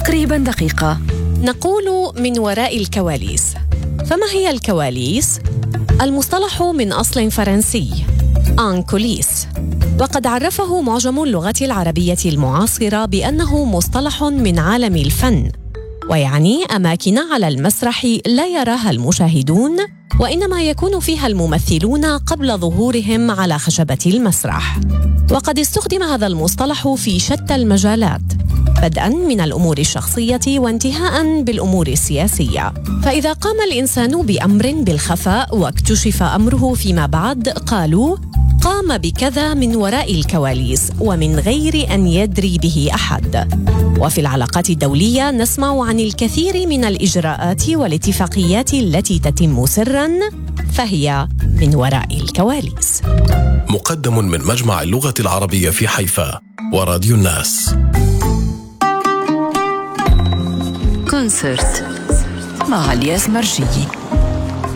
تقريبا دقيقة. نقول من وراء الكواليس. فما هي الكواليس؟ المصطلح من أصل فرنسي ان كوليس، وقد عرفه معجم اللغة العربية المعاصرة بأنه مصطلح من عالم الفن، ويعني أماكن على المسرح لا يراها المشاهدون، وإنما يكون فيها الممثلون قبل ظهورهم على خشبة المسرح. وقد استخدم هذا المصطلح في شتى المجالات، بدءاً من الأمور الشخصية وانتهاءً بالأمور السياسية. فإذا قام الإنسان بأمر بالخفاء واكتشف أمره فيما بعد، قالوا قام بكذا من وراء الكواليس ومن غير أن يدري به أحد. وفي العلاقات الدولية نسمع عن الكثير من الإجراءات والاتفاقيات التي تتم سراً، فهي من وراء الكواليس. مقدم من مجمع اللغة العربية في حيفا وراديو الناس. كونسرت مع الياس مرجي.